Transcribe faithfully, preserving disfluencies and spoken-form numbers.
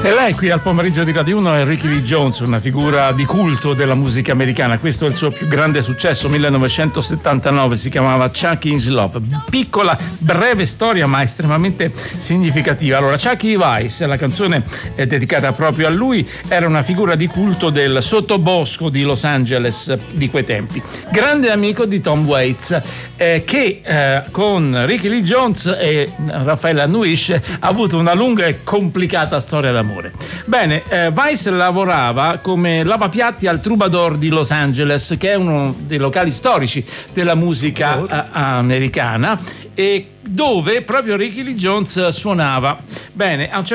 E lei qui al pomeriggio di Radio uno è Rickie Lee Jones, una figura di culto della musica americana. Questo è il suo più grande successo, millenovecentosettantanove, si chiamava Chucky in Love. Piccola, breve storia ma estremamente significativa. Allora, Chucky Weiss, la canzone è dedicata proprio a lui, era una figura di culto del sottobosco di Los Angeles di quei tempi. Grande amico di Tom Waits, eh, che eh, con Rickie Lee Jones e Raffaele Annuish ha avuto una lunga e complicata storia d'amore. Bene, eh, Weiss lavorava come lavapiatti al Troubadour di Los Angeles, che è uno dei locali storici della musica eh, americana, e dove proprio Rickie Lee Jones suonava. Bene, a un certo